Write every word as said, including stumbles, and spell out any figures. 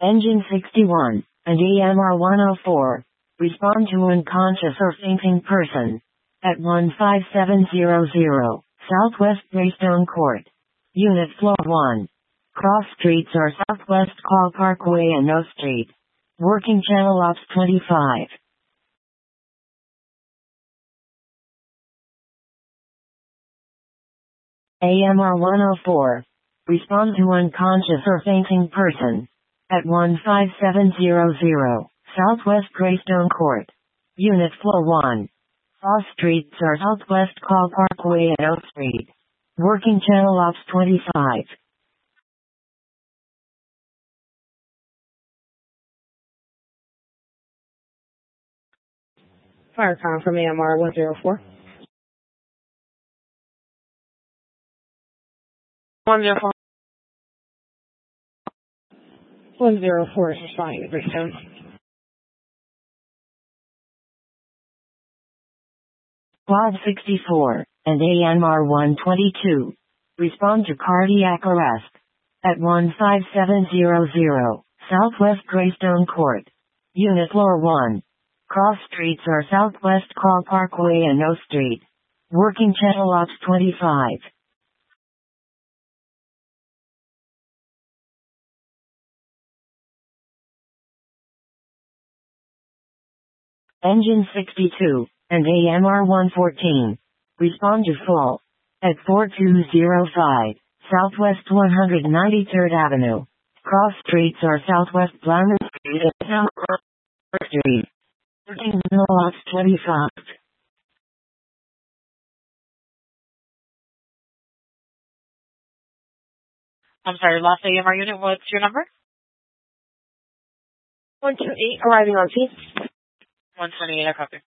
Engine sixty-one and A M R one oh four. Respond to unconscious or fainting person at one five seven zero zero Southwest Greystone Court. Unit Floor one. Cross streets are Southwest Call Parkway and O Street. Working Channel Ops twenty-five. A M R one oh four. Respond to unconscious or fainting person at one five seven zero zero Southwest Greystone Court. Unit Floor one. All streets are Southwest Call Parkway and O Street. Working Channel Ops twenty-five. Firecom from A M R one oh four. one oh four. one oh four is responding to Greystone. Quad sixty-four and A M R one twenty-two. Respond to cardiac arrest at one five seven zero zero Southwest Greystone Court. Unit Floor one. Cross streets are Southwest Call Parkway and O Street. Working Channel Ops twenty-five. Engine sixty-two and A M R one fourteen. Respond to full at four two zero five Southwest one hundred ninety-third Avenue. Cross streets are Southwest Plymouth Street and Southwest Street. Working Channel Ops twenty-five. I'm sorry, last A M R unit, what's your number? one two eight, arriving on scene. one twenty-eight, I copy.